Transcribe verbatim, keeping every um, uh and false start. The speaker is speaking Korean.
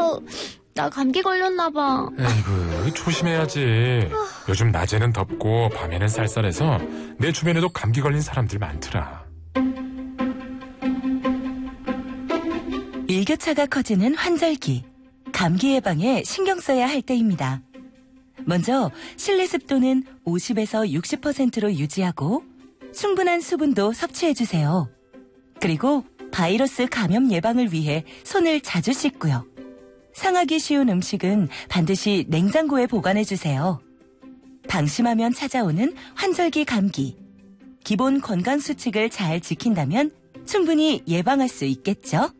어, 나 감기 걸렸나 봐. 에이구, 조심해야지. 요즘 낮에는 덥고 밤에는 쌀쌀해서 내 주변에도 감기 걸린 사람들 많더라. 일교차가 커지는 환절기, 감기 예방에 신경 써야 할 때입니다. 먼저 실내 습도는 오십에서 육십 퍼센트로 유지하고 충분한 수분도 섭취해주세요. 그리고 바이러스 감염 예방을 위해 손을 자주 씻고요. 상하기 쉬운 음식은 반드시 냉장고에 보관해주세요. 방심하면 찾아오는 환절기 감기. 기본 건강 수칙을 잘 지킨다면 충분히 예방할 수 있겠죠?